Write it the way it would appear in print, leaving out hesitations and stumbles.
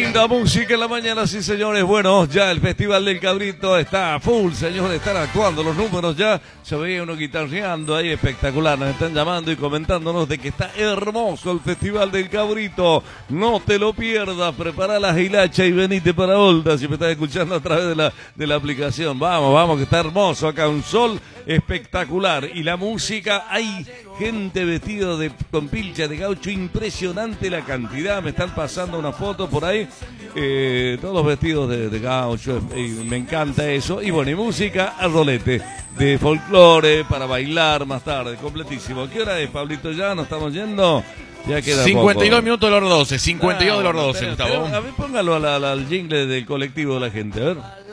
Linda música en la mañana, sí señores. Bueno, ya el Festival del Cabrito está a full, señores, están actuando los números ya. Se veía uno guitarreando ahí, espectacular. Nos están llamando y comentándonos de que está hermoso el Festival del Cabrito. No te lo pierdas, prepara la hilacha y venite para Olda si me estás escuchando a través de la aplicación. Vamos, que está hermoso acá, un sol espectacular. Y la música, hay gente vestida con pilcha de gaucho, impresionante la cantidad. Me están pasando una foto por ahí, todos vestidos de gaucho, y me encanta eso. Y bueno, y música al rolete, de folclore para bailar más tarde, completísimo. ¿Qué hora es, Pablito? Ya nos estamos yendo. Ya queda 52 poco. minutos de los 12, 52 de los 12, Gustavo. A ver, póngalo al jingle del colectivo de la gente, a ver.